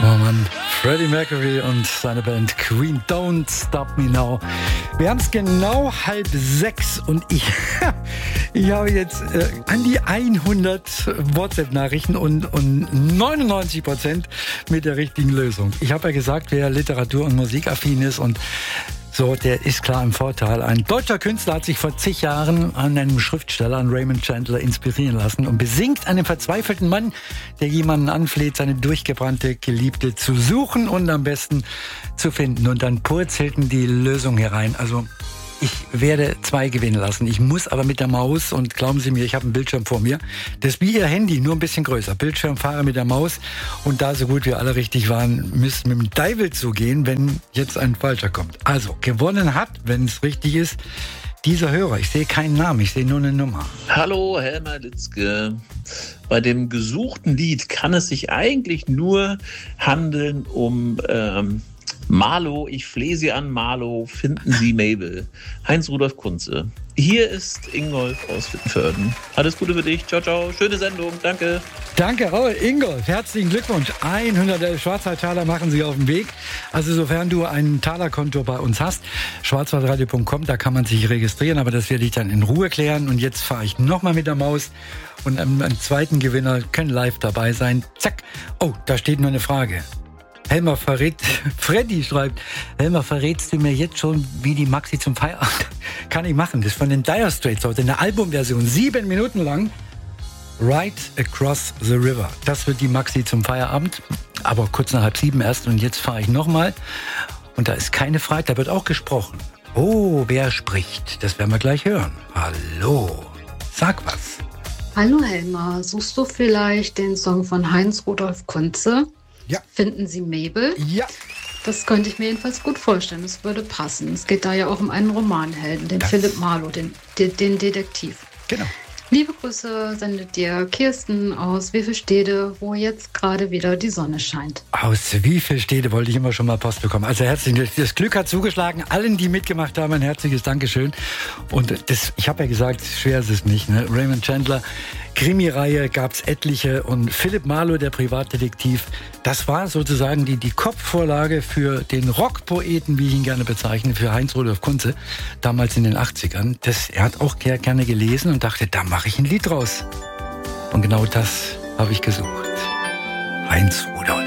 Oh Mann, Freddie Mercury und seine Band Queen, Don't Stop Me Now. Wir haben es genau 5:30 und ich habe jetzt an die 100 WhatsApp-Nachrichten und 99% mit der richtigen Lösung. Ich habe ja gesagt, wer Literatur- und Musikaffin ist und so, der ist klar im Vorteil. Ein deutscher Künstler hat sich vor zig Jahren an einem Schriftsteller, an Raymond Chandler, inspirieren lassen und besingt einen verzweifelten Mann, der jemanden anfleht, seine durchgebrannte Geliebte zu suchen und am besten zu finden. Und dann purzelten die Lösungen herein. Also ich werde 2 gewinnen lassen. Ich muss aber mit der Maus, und glauben Sie mir, ich habe einen Bildschirm vor mir, das ist wie Ihr Handy, nur ein bisschen größer. Bildschirmfahrer mit der Maus. Und da so gut wie alle richtig waren, müssen mit dem Teufel zugehen, wenn jetzt ein Falscher kommt. Also, gewonnen hat, wenn es richtig ist, dieser Hörer. Ich sehe keinen Namen, ich sehe nur eine Nummer. Hallo, Helmer Litzke. Bei dem gesuchten Lied kann es sich eigentlich nur handeln um Marlo, ich flehe Sie an, Marlo, finden Sie Mabel. Heinz-Rudolf Kunze. Hier ist Ingolf aus Wittenförden. Alles Gute für dich. Ciao, ciao. Schöne Sendung. Danke. Danke, Raul. Ingolf, herzlichen Glückwunsch. 111 Schwarzwaldtaler machen sich auf den Weg. Also sofern du ein Talerkonto bei uns hast, schwarzwaldradio.com, da kann man sich registrieren, aber das werde ich dann in Ruhe klären. Und jetzt fahre ich nochmal mit der Maus und am zweiten Gewinner können live dabei sein. Zack. Oh, da steht nur eine Frage. Helmer Freddy schreibt, Helmer, verrätst du mir jetzt schon, wie die Maxi zum Feierabend? Kann ich machen. Das ist von den Dire Straits heute, eine Albumversion, 7 Minuten lang. Right Across the River. Das wird die Maxi zum Feierabend, aber kurz nach 6:30 erst. Und jetzt fahre ich nochmal. Und da ist keine Frage, da wird auch gesprochen. Oh, wer spricht? Das werden wir gleich hören. Hallo, sag was. Hallo Helmer, suchst du vielleicht den Song von Heinz-Rudolf Kunze? Ja. Finden Sie Mabel? Ja. Das könnte ich mir jedenfalls gut vorstellen. Das würde passen. Es geht da ja auch um einen Romanhelden, den Philipp Marlowe, den Detektiv. Genau. Liebe Grüße sendet dir Kirsten aus Wiefelstede, wo jetzt gerade wieder die Sonne scheint. Aus Wiefelstede wollte ich immer schon mal Post bekommen. Also herzlich, das Glück hat zugeschlagen. Allen, die mitgemacht haben, ein herzliches Dankeschön. Und ich habe ja gesagt, schwer ist es nicht. Ne? Raymond Chandler, Krimireihe gab es etliche. Und Philipp Marlowe, der Privatdetektiv, das war sozusagen die Kopfvorlage für den Rockpoeten, wie ich ihn gerne bezeichne, für Heinz-Rudolf Kunze, damals in den 80ern. Er hat auch gerne gelesen und dachte, da mache ich ein Lied draus. Und genau das habe ich gesucht. Heinz-Rudolf.